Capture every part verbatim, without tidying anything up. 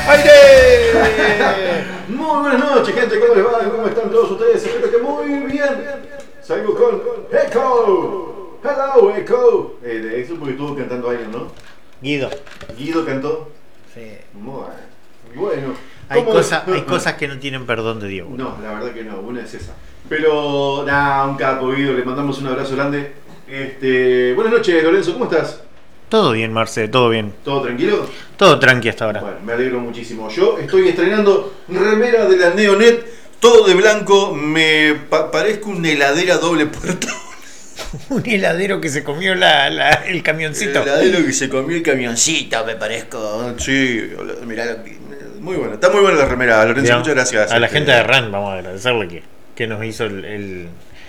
¡Aire! Muy buenas noches, gente, ¿cómo les va? ¿Cómo están todos ustedes? Espero que muy bien. Salgo con Echo. Hello, Echo. Eh, de eso porque estuvo cantando alguien, ¿no? Guido. Guido cantó. Sí. Muy bueno. Hay, cosa, hay cosas que no tienen perdón de Dios. No, la verdad que no, una es esa. Pero, nada, un capo, Guido, le mandamos un abrazo grande. Este, buenas noches, Lorenzo, ¿cómo estás? Todo bien, Marce, todo bien. ¿Todo tranquilo? Todo tranqui hasta ahora. Bueno, me alegro muchísimo. Yo estoy estrenando remera de la Neonet, todo de blanco, me pa- parezco una heladera doble puerta. Un heladero que se comió la, la, el camioncito. El heladero que se comió el camioncito, me parezco. Sí, mirá, muy bueno. Está muy buena la remera, Lorenzo, Digamos, muchas gracias. A la este, gente de RAN vamos a agradecerle que, que nos hizo el, el,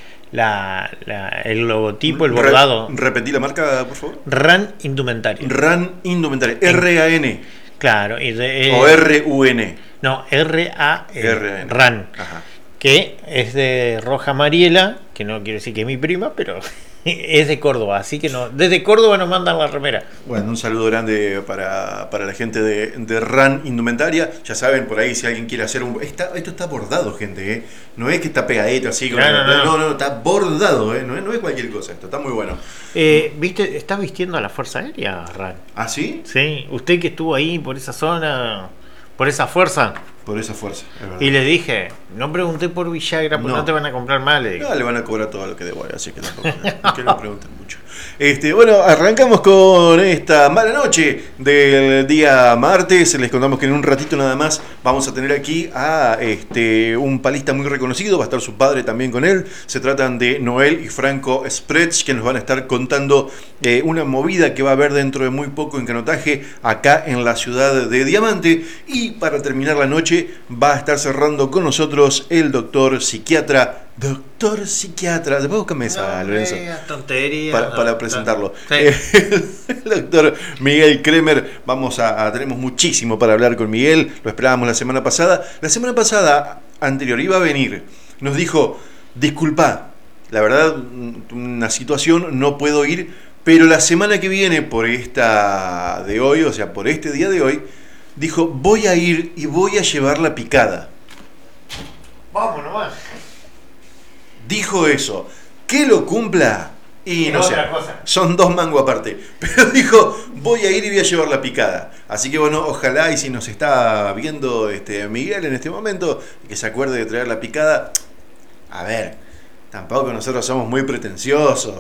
la, la, el logotipo, el bordado. Re- repetí la marca, por favor. RAN Indumentaria. RAN Indumentaria, R A N. Claro. Y de, eh, O R U N. No, R A N. R A N. RAN. Ajá. Que es de Roja Mariela, que no quiero decir que es mi prima, pero es de Córdoba, así que no, desde Córdoba nos mandan la remera. Bueno, un saludo grande para, para la gente de, de RAN Indumentaria. Ya saben, por ahí si alguien quiere hacer un... Está, esto está bordado, gente, ¿eh? No es que está pegadito así. No, no, no. no, no, está bordado, ¿eh? No es, no es cualquier cosa esto, está muy bueno. Eh, ¿Viste? ¿Está vistiendo a la Fuerza Aérea, RAN? ¿Ah, sí? Sí, usted que estuvo ahí por esa zona, por esa fuerza. Por esa fuerza, es verdad. Y le dije, no pregunté por Villagra, porque no, No. te van a comprar mal. Le dije. No, le van a cobrar todo lo que debo, así que tampoco que no pregunten mucho. Este, bueno, arrancamos con esta mala noche del día martes. Les contamos que en un ratito nada más vamos a tener aquí a este, un palista muy reconocido. Va a estar su padre también con él. Se tratan de Noel y Franco Sprechts, que nos van a estar contando eh, una movida que va a haber dentro de muy poco en canotaje acá en la ciudad de Diamante. Y para terminar la noche va a estar cerrando con nosotros el doctor psiquiatra. Doctor psiquiatra, después búscame esa, No, Lorenzo, eh, tontería, para, no, para no, presentarlo. sí. El doctor Miguel Kremer, vamos a, a, tenemos muchísimo para hablar con Miguel, lo esperábamos la semana pasada. La semana pasada, anterior, iba a venir, nos dijo, disculpa, la verdad, una situación, no puedo ir, pero la semana que viene, por esta de hoy, o sea, por este día de hoy, dijo, voy a ir y voy a llevar la picada. Vamos nomás. Dijo eso, que lo cumpla y no Es sé, otra cosa. son dos mangos aparte, pero dijo, voy a ir y voy a llevar la picada. Así que bueno, ojalá y si nos está viendo este Miguel en este momento, que se acuerde de traer la picada. A ver, tampoco nosotros somos muy pretenciosos,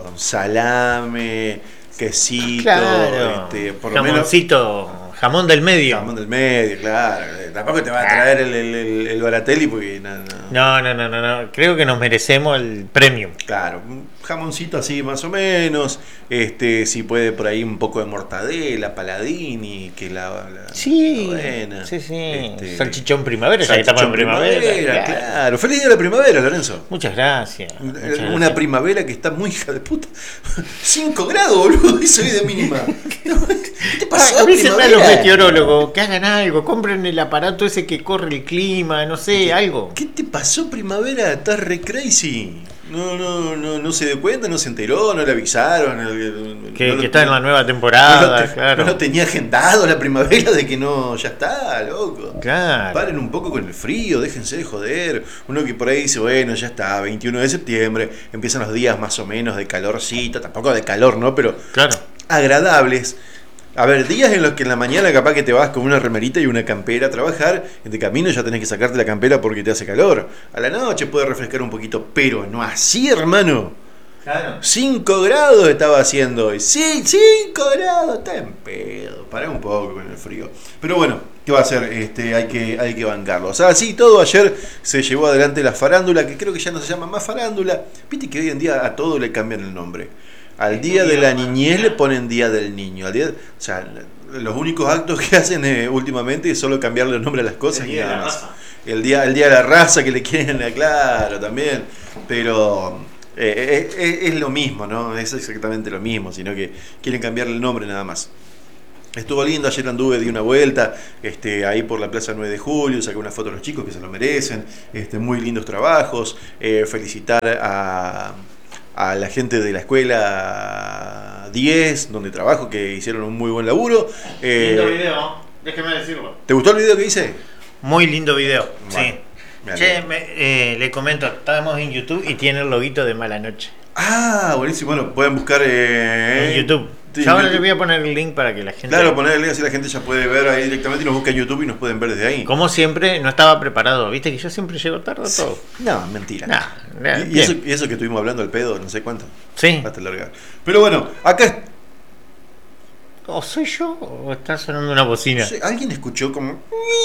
salame, quesito, Claro. este, por lo menos Jamoncito, jamón del medio. jamón del medio, claro. Tampoco te va a traer el, el, el, el Baratelli porque no, no. No, no, no, no, no. Creo que nos merecemos el premium. Claro, un jamoncito así más o menos, este, si puede por ahí un poco de mortadela, paladini, que la, la Sí, la buena. sí, sí. Este, Salchichón primavera, ya que estamos en salchichón primavera. claro. Claro. Feliz día de la primavera, Lorenzo. Muchas gracias. muchas Una gracias. primavera que está muy hija de puta. cinco grados, boludo, dice hoy de mínima. ¿Qué te pasó, Avísenme a primavera? los meteorólogos que hagan algo, compren el aparato ese que corre el clima, no sé, algo. ¿Qué te pasó, primavera? Estás re crazy. No, no, no, no se dio cuenta, no se enteró, no le avisaron. no- Que, no que lo- está en la nueva no temporada, lo te- claro. no lo tenía agendado la primavera de que no, ya está, loco. Claro. Paren un poco con el frío, déjense de joder. Uno que por ahí dice, bueno, ya está, veintiuno de septiembre, empiezan los días más o menos de calorcito, tampoco de calor, ¿no? Pero Claro. agradables. A ver, días en los que en la mañana capaz que te vas con una remerita y una campera a trabajar, en de camino ya tenés que sacarte la campera porque te hace calor. A la noche puede refrescar un poquito, pero no así, hermano. Claro. cinco grados estaba haciendo hoy. Sí, cinco grados, está en pedo. Pará un poco con el frío. Pero bueno, ¿qué va a hacer? Este, hay que, hay que bancarlo. O sea, así todo ayer se llevó adelante la farándula, que creo que ya no se llama más farándula. Viste que hoy en día a todo le cambian el nombre. Al día de la niñez le ponen día del niño. Al día, o sea, los únicos actos que hacen eh, últimamente es solo cambiarle el nombre a las cosas y nada más. El día, el día de la raza que le quieren, claro, también. Pero eh, es, es, es lo mismo, ¿no? Es exactamente lo mismo, sino que quieren cambiarle el nombre nada más. Estuvo lindo, ayer anduve, di una vuelta este, ahí por la Plaza nueve de Julio, saqué una foto a los chicos que se lo merecen, este, muy lindos trabajos, eh, felicitar a... a la gente de la escuela diez, donde trabajo, que hicieron un muy buen laburo. Eh, Lindo video. déjeme decirlo. ¿Te gustó el video que hice? Muy lindo video, Bueno, sí. me Che, alegro. me- eh, le comento, estamos en YouTube y tiene el loguito de Mala Noche. Ah, buenísimo. Bueno, pueden buscar eh, En YouTube. sí, Ya ahora YouTube. le voy a poner el link para que la gente... Claro, ponerle así la gente ya puede ver ahí directamente y nos busca en YouTube y nos pueden ver desde ahí. Como siempre, no estaba preparado. Viste que yo siempre llego tarde a todo. No, mentira. Nah, nah, y, y bien. eso, y eso que estuvimos hablando al pedo, no sé cuánto. Sí. Hasta largar. Pero bueno, acá es- ¿O soy yo o está sonando una bocina? sí, ¿alguien escuchó como?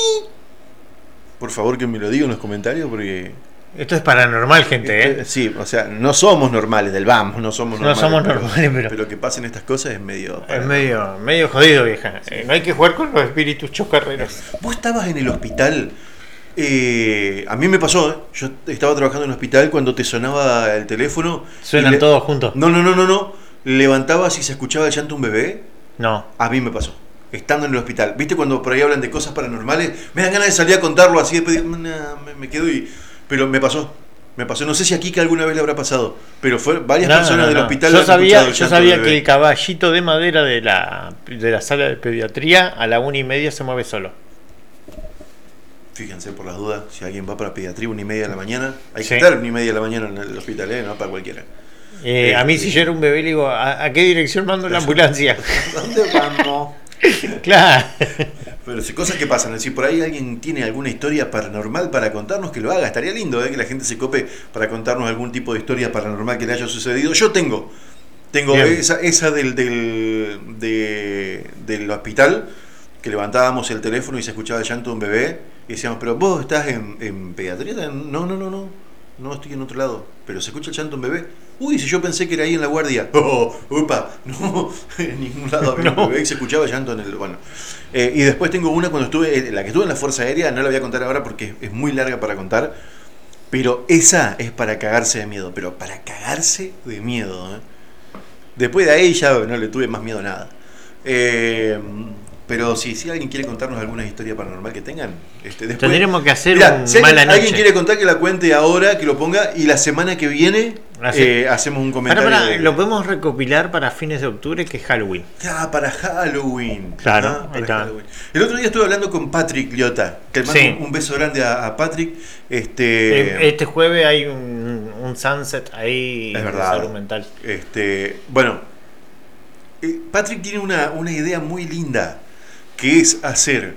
Por favor que me lo diga en los comentarios porque... Esto es paranormal, gente, Este, ¿eh? sí, o sea, no somos normales del vamos, no somos No normales. somos pero- normales, pero- Pero que pasen estas cosas es medio... Es medio, medio jodido, vieja. Eh, no hay que jugar con los espíritus chocarreros. Vos estabas en el hospital. eh, a mí me pasó, ¿eh? Yo estaba trabajando en el hospital cuando te sonaba el teléfono. Suenan y le- todos juntos. No, no, no, no, no. Levantabas y se escuchaba el llanto de un bebé. No. A mí me pasó. Estando en el hospital. ¿Viste cuando por ahí hablan de cosas paranormales? Me dan ganas de salir a contarlo así. Después digo, "Nah, me, me quedo y. Pero me pasó. Me pasó. No sé si aquí que alguna vez le habrá pasado. Pero fue varias No, personas no, del no. hospital. Yo han sabía, escuchado el yo llanto sabía del que bebé. el caballito de madera de la, de la sala de pediatría a la una y media se mueve solo. Fíjense por las dudas, si alguien va para pediatría una y media de la mañana, hay que Sí. estar una y media de la mañana en el hospital, ¿eh? No para cualquiera. Eh, Eh, a mí si yo era un bebé le digo, ¿a, a qué dirección mando la ambulancia? ¿Dónde vamos? Claro. Pero si cosas que pasan, si por ahí alguien tiene alguna historia paranormal para contarnos, que lo haga. Estaría lindo, ¿eh? Que la gente se cope para contarnos algún tipo de historia paranormal que le haya sucedido. Yo tengo, tengo Bien. esa, esa del, del, de- del hospital, que levantábamos el teléfono y se escuchaba el llanto de un bebé y decíamos, pero vos estás en, en pediatría. No, no, no, no, no estoy en otro lado, pero se escucha el llanto de un bebé. Uy, si yo pensé que era ahí en la guardia. Oh, upa, no, en ningún lado había No. un bebé y se escuchaba el llanto en el... Bueno, Eh, y después tengo una cuando estuve, eh, la que estuve en la Fuerza Aérea, no la voy a contar ahora porque es muy larga para contar, pero esa es para cagarse de miedo, pero para cagarse de miedo. ¿eh? Después de ahí ya no le tuve más miedo a nada. Eh, pero si, si alguien quiere contarnos alguna historia paranormal que tengan, este, después... Tendremos que hacer Mirá, un si alguien, Mala Noche. alguien quiere contar que la cuente ahora, que lo ponga, y la semana que viene Así. eh, hacemos un Pará, comentario. pará, de- lo podemos recopilar para fines de octubre, que es Halloween. Ah, para Halloween. Claro, Ah, para ahí está. Halloween. El otro día estuve hablando con Patrick Liotta, que le mando Sí. un, un beso grande a, a Patrick. Este, Eh, Este jueves hay un, un sunset ahí Es de verdad. salud mental. este, bueno, eh, Patrick tiene una, una idea muy linda, que es hacer,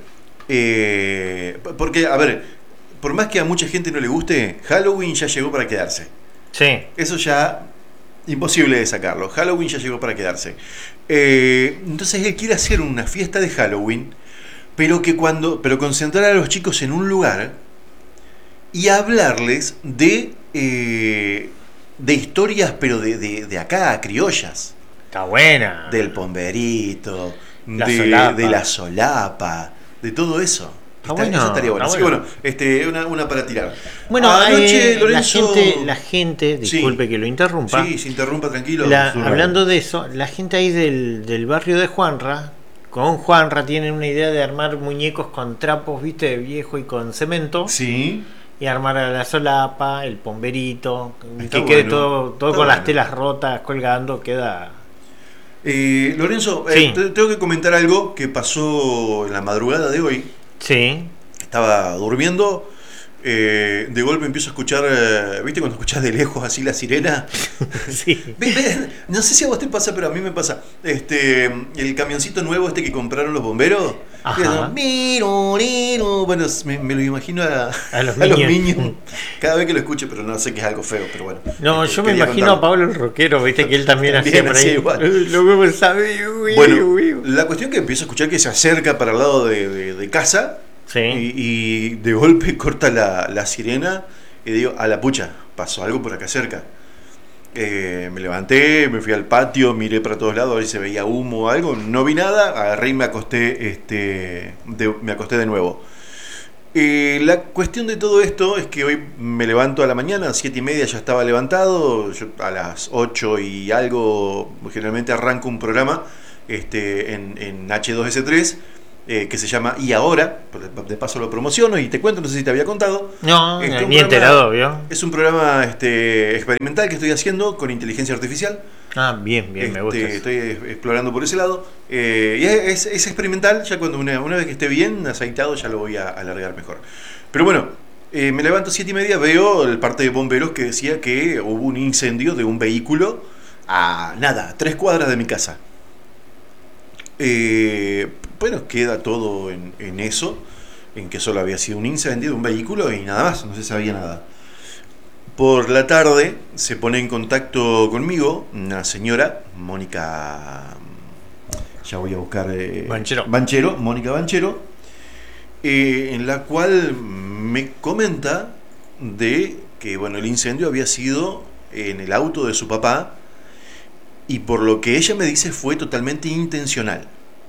eh, porque, a ver, por más que a mucha gente no le guste, Halloween ya llegó para quedarse. Sí, Eso ya imposible de sacarlo. Halloween ya llegó para quedarse. Eh, entonces él quiere hacer una fiesta de Halloween, pero que cuando, pero concentrar a los chicos en un lugar y hablarles de eh, de historias, pero de, de, de acá, criollas, está buena. del pomberito, La de, solapa. de la solapa, de todo eso. Está Está- bueno, eso estaría bueno. está Así que bueno. bueno, este, una, una para tirar. Bueno, Anoche, eh, Lorenzo- la gente, la gente, Sí. disculpe que lo interrumpa. Sí, se interrumpa tranquilo. La- Su- hablando de eso, la gente ahí del, del barrio de Juanra, con Juanra tienen una idea de armar muñecos con trapos, viste, de viejo y con cemento, Sí. y armar a la solapa, el pomberito, Está que quede bueno, todo, todo está con las bueno. telas rotas colgando, queda... Eh, Lorenzo, eh, Sí. te- tengo que comentar algo que pasó en la madrugada de hoy. Sí, Estaba durmiendo, eh, de golpe empiezo a escuchar, eh, ¿viste cuando escuchas de lejos así la sirena? sí. Ve- ve, no sé si a vos te pasa, pero a mí me pasa. Este, el camioncito nuevo este que compraron los bomberos. Ajá. que hacen, "Miro, miro". Bueno, me, me lo imagino a, A los a los Minions. Minions. Cada vez que lo escucho, pero no sé que es algo feo, pero bueno. No, Este, yo me quería imagino contarlo. a Pablo el rockero, viste que él también, También hacía por hacía ahí. igual. "Eh, Lo que sabe, uy, Bueno, uy". la cuestión que empiezo a escuchar que se acerca para el lado de, de- de casa Sí. y, y de golpe corta la, la sirena y digo, a la pucha, pasó algo por acá cerca. Eh, me levanté, me fui al patio, miré para todos lados a ver si se veía humo o algo, no vi nada, agarré y me acosté, este, de, me acosté de nuevo. Eh, la cuestión de todo esto es que hoy me levanto a la mañana, a siete y media ya estaba levantado, yo a las ocho y algo generalmente arranco un programa este, en, en H dos S tres eh, que se llama Y Ahora, de paso lo promociono y te cuento, no sé si te había contado. No, Este, un ni programa- enterado, ¿vio? Es un programa este, experimental que estoy haciendo con inteligencia artificial. Ah, bien, bien, este, me gusta. Estoy explorando por ese lado. Eh, y es, es experimental, ya cuando una, una vez que esté bien aceitado ya lo voy a alargar mejor. Pero bueno, eh, me levanto a siete y media, veo el parte de bomberos que decía que hubo un incendio de un vehículo a nada, a tres cuadras de mi casa. Eh, bueno, queda todo en, en eso, en que solo había sido un incendio de un vehículo y nada más, no se sabía nada. Por la tarde se pone en contacto conmigo una señora, Mónica, ya voy a buscar, eh, Banchero. Banchero, Mónica Banchero, eh, en la cual me comenta de que bueno, el incendio había sido en el auto de su papá y por lo que ella me dice fue totalmente intencional.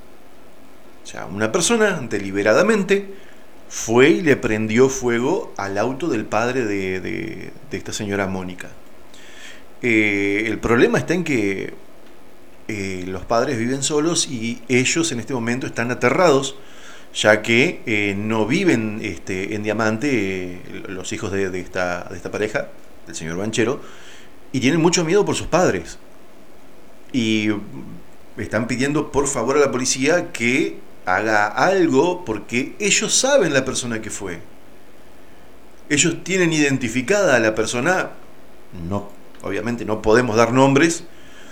O sea, una persona deliberadamente fue y le prendió fuego al auto del padre de, de, de esta señora Mónica. Eh, el problema está en que eh, los padres viven solos y ellos en este momento están aterrados, ya que eh, no viven este, en Diamante eh, los hijos de, de, esta, de esta pareja, del señor Banchero, y tienen mucho miedo por sus padres. Y están pidiendo por favor a la policía que haga algo porque ellos saben la persona que fue. Ellos tienen identificada a la persona, no, obviamente no podemos dar nombres,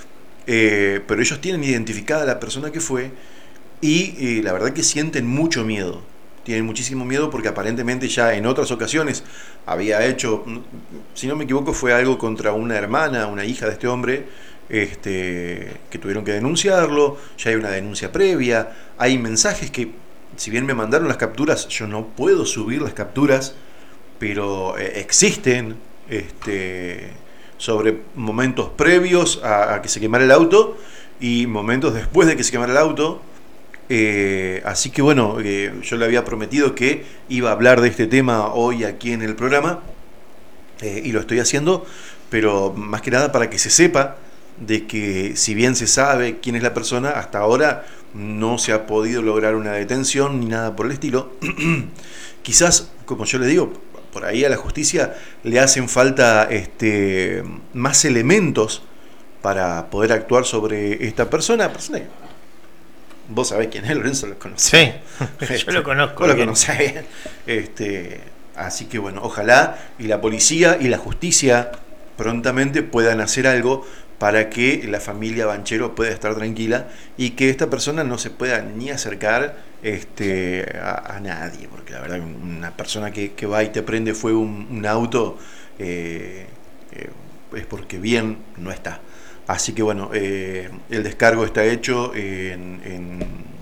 eh, pero ellos tienen identificada a la persona que fue y eh, la verdad que sienten mucho miedo. Tienen muchísimo miedo porque aparentemente ya en otras ocasiones había hecho, si no me equivoco, fue algo contra una hermana, una hija de este hombre, Este, que tuvieron que denunciarlo, ya hay una denuncia previa, hay mensajes que, si bien me mandaron las capturas, yo no puedo subir las capturas, pero eh, existen este, sobre momentos previos a, a que se quemara el auto y momentos después de que se quemara el auto. Eh, así que bueno, eh, yo le había prometido que iba a hablar de este tema hoy aquí en el programa, eh, y lo estoy haciendo, pero más que nada para que se sepa de que si bien se sabe quién es la persona, hasta ahora no se ha podido lograr una detención ni nada por el estilo. Quizás, como yo le digo, por ahí a la justicia le hacen falta este, más elementos para poder actuar sobre esta persona. persona Vos sabés quién es, Lorenzo, lo conocés. Sí, este, yo lo conozco. Vos lo conocés. Este, así que bueno, ojalá y la policía y la justicia prontamente puedan hacer algo para que la familia Banchero pueda estar tranquila y que esta persona no se pueda ni acercar este, a, a nadie, porque la verdad una persona que, que va y te prende fuego un, un auto eh, eh, es porque bien no está. Así que bueno, eh, el descargo está hecho en, en,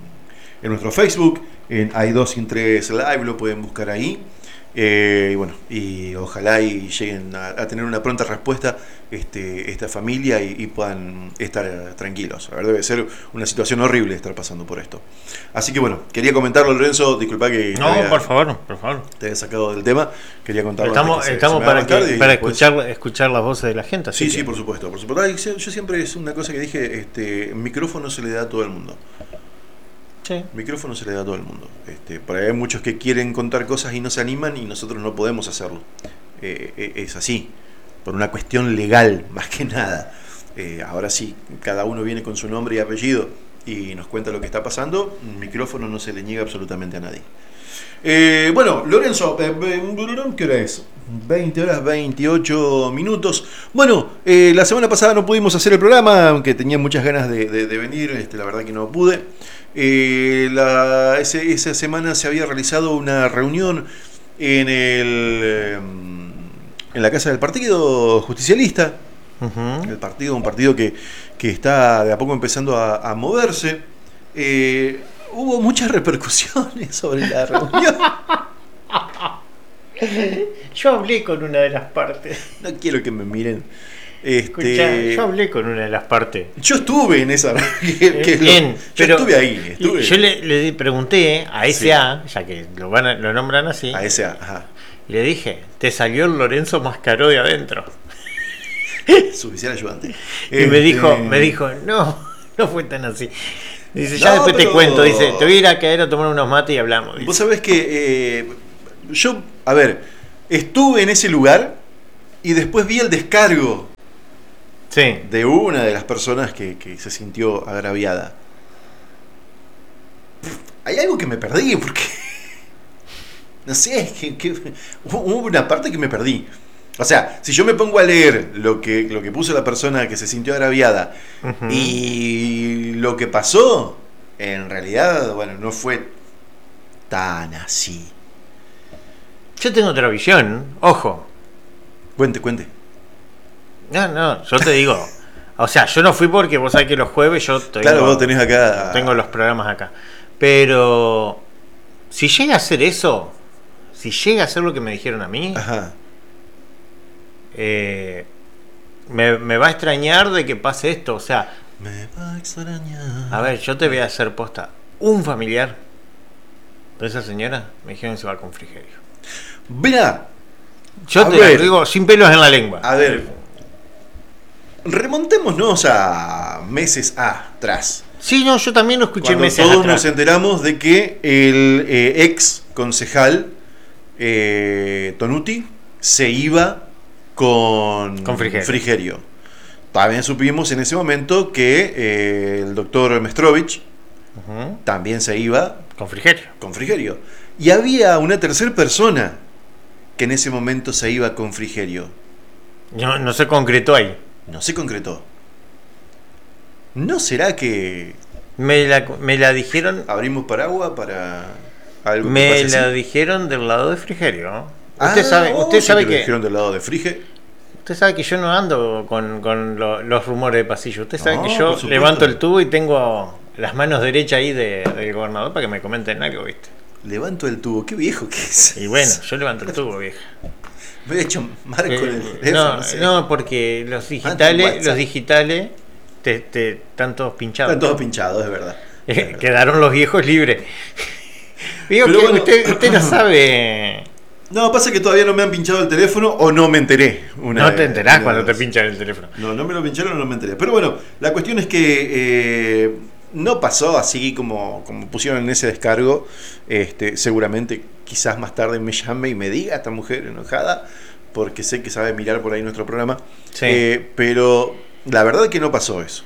en nuestro Facebook, en I dos Sin tres Live, lo pueden buscar ahí. Eh, y bueno, y ojalá y lleguen a, a tener una pronta respuesta este, esta familia y, y puedan estar tranquilos. La verdad debe ser una situación horrible estar pasando por esto. Así que bueno, quería comentarlo, Lorenzo, disculpa que no, te había, por favor, por favor. te había sacado del tema, quería contarlo. Estamos, se, estamos se para, que, para después... escuchar, escuchar las voces de la gente. Así Sí, que... sí, por supuesto, por supuesto. Ay, yo siempre es una cosa que dije, este, micrófono se le da a todo el mundo. Sí. Micrófono se le da a todo el mundo. Este, por ahí hay muchos que quieren contar cosas y no se animan y nosotros no podemos hacerlo. Eh, es así, por una cuestión legal, más que nada. Eh, ahora sí, cada uno viene con su nombre y apellido y nos cuenta lo que está pasando. Un micrófono no se le niega absolutamente a nadie. Eh, bueno, Lorenzo, ¿qué hora es? veinte horas veintiocho minutos. Bueno, eh, la semana pasada no pudimos hacer el programa, aunque tenía muchas ganas de, de, de venir, este, la verdad que no pude. Eh, la, ese, esa semana se había realizado una reunión en, el, en la casa del Partido Justicialista. Uh-huh. El partido, un partido que, que está de a poco empezando a, a moverse. Eh, hubo muchas repercusiones sobre la reunión. Yo hablé con una de las partes. No quiero que me miren. Este, Escuchá, yo hablé con una de las partes. Yo estuve en esa. Que, que Bien, lo, pero yo estuve ahí. Estuve. Yo le, le pregunté a ese A, sí, ya que lo, van a, lo nombran así. A ese A, ajá. Le dije, te salió el Lorenzo Mascaró de adentro. Su oficial ayudante. Y este... me dijo, me dijo, no, no fue tan así. Dice, ya no, después pero... te cuento, dice, te voy a ir a caer a tomar unos mates y hablamos. Dice. Vos sabés que eh, yo, a ver, estuve en ese lugar y después vi el descargo. Sí. de una de las personas que, que se sintió agraviada. Hay algo que me perdí, porque no sé, que, que, hubo una parte que me perdí. O sea, si yo me pongo a leer lo que, lo que puso la persona que se sintió agraviada, uh-huh, y lo que pasó, en realidad, bueno, no fue tan así. Yo tengo otra visión, ojo. Cuente, cuente. No, no, yo te digo. O sea, yo no fui porque vos sabés que los jueves yo tengo, claro, vos tenés acá. Tengo los programas acá. Pero si llega a ser eso, si llega a ser lo que me dijeron a mí, ajá, eh, me, me va a extrañar de que pase esto. O sea, me va a extrañar. A ver, yo te voy a hacer posta. Un familiar de esa señora me dijeron que se va con Frigerio. Mirá, yo te ver, lo digo sin pelos en la lengua. A ver, remontémonos a meses atrás. Sí, no, yo también lo escuché Cuando meses todos atrás. nos enteramos de que el eh, ex concejal eh, Tonuti se iba con, con Frigerio. Frigerio. También supimos en ese momento que eh, el doctor Mestrovich uh-huh. también se iba con Frigerio. con Frigerio. Y había una tercera persona que en ese momento se iba con Frigerio. No, no se concretó ahí. No se concretó. ¿No será que me la, me la dijeron? Abrimos paraguas para algo. Me que la así? dijeron del lado de Frigerio. Ah, usted sabe, oh, usted sí sabe que, que lo dijeron del lado de Frige. Usted sabe que yo no ando con, con lo, los rumores de pasillo. Usted sabe no, que yo levanto el tubo y tengo las manos derechas ahí de, del gobernador para que me comenten algo, ¿viste? Levanto el tubo, qué viejo que es. Y bueno, yo levanto el tubo, vieja. Me he hecho marco eh, en el teléfono. No, no, sé. no, porque los digitales, los digitales te, te, están todos pinchados. Están todos pinchados, es verdad. Es verdad. Quedaron los viejos libres. Digo Pero que bueno, usted, usted no sabe. No, pasa que todavía no me han pinchado el teléfono o no me enteré. Una no te enterás de, cuando de te pinchan el teléfono. No, no me lo pincharon o no me enteré. Pero bueno, la cuestión es que eh, no pasó así como, como pusieron en ese descargo. Este, seguramente quizás más tarde me llame y me diga esta mujer enojada, porque sé que sabe mirar por ahí nuestro programa. Sí. Eh, pero la verdad es que no pasó eso.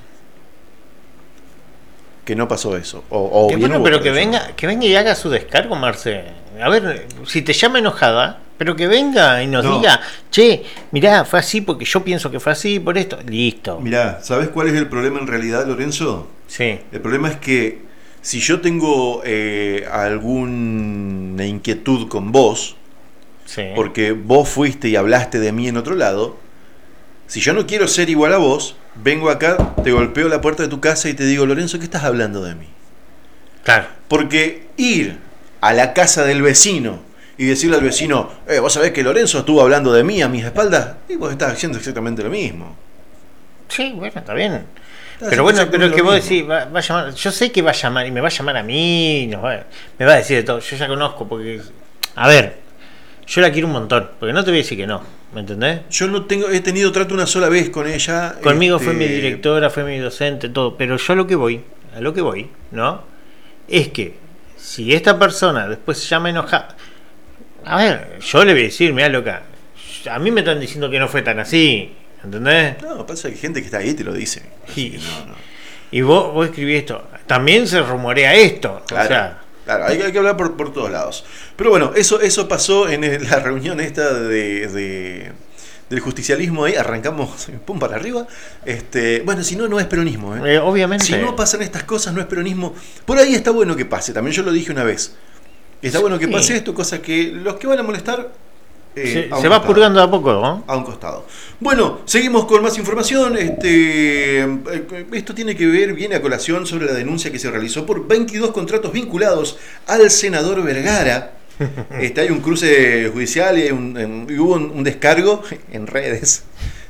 Que no pasó eso. O, o que bien bueno, hubo pero que eso. venga, que venga y haga su descargo, Marce. A ver, si te llama enojada, pero que venga y nos no. diga, che, mirá, fue así porque yo pienso que fue así por esto. Listo. Mirá, ¿sabes cuál es el problema en realidad, Lorenzo? Sí. El problema es que si yo tengo eh, alguna inquietud con vos, sí. porque vos fuiste y hablaste de mí en otro lado, si yo no quiero ser igual a vos, vengo acá, te golpeo la puerta de tu casa y te digo, Lorenzo, ¿qué estás hablando de mí? Claro. Porque ir a la casa del vecino y decirle al vecino, eh, vos sabés que Lorenzo estuvo hablando de mí a mis espaldas, y vos estás haciendo exactamente lo mismo. Sí, bueno, está bien. Estás pero bueno, pero que vos decís, va, va a llamar, yo sé que va a llamar y me va a llamar a mí, nos va, me va a decir de todo, yo ya conozco, porque, a ver, yo la quiero un montón, porque no te voy a decir que no, ¿me entendés? Yo no tengo, he tenido trato una sola vez con ella. Conmigo este... fue mi directora, fue mi docente, todo, pero yo a lo que voy, a lo que voy, ¿no? Es que si esta persona después se llama enojada, a ver, yo le voy a decir, mirá loca, a mí me están diciendo que no fue tan así, ¿entendés? No, pasa que hay gente que está ahí te lo dice. Y, no, no. y vos, vos escribís esto, también se rumorea esto, claro, o sea... Claro, hay, hay que hablar por, por todos lados. Pero bueno, eso, eso pasó en el, la reunión esta de, de del justicialismo ahí, arrancamos pum para arriba. Este, bueno, si no, no es peronismo, ¿eh? Eh, obviamente. Si no pasan estas cosas, no es peronismo. Por ahí está bueno que pase, también yo lo dije una vez. Está bueno que pase esto, cosa que los que van a molestar eh, se, se va purgando a poco, ¿no? A un costado. Bueno, seguimos con más información. Este, esto tiene que ver, viene a colación sobre la denuncia que se realizó por veintidós contratos vinculados al senador Vergara. Este, hay un cruce judicial y, hay un, en, y hubo un, un descargo en redes.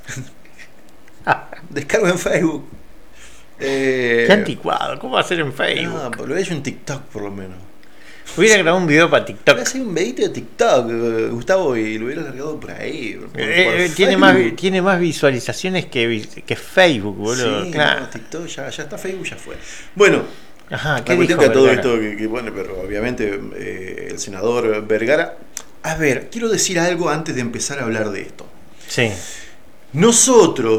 Descargo en Facebook. Eh, Qué anticuado, ¿cómo va a ser en Facebook? No, lo he hecho en TikTok por lo menos. Hubiera grabado un video para TikTok. Hubiera sido un videito de TikTok, Gustavo, y lo hubiera largado por ahí. Por, eh, por tiene, más, tiene más visualizaciones que, que Facebook, boludo. Sí, claro. No, TikTok ya, ya está, Facebook ya fue. Bueno, ajá, ¿qué la dijo que todo Vergara? esto, que, que, bueno, pero obviamente eh, el senador Vergara. A ver, quiero decir algo antes de empezar a hablar de esto. Sí. Nosotros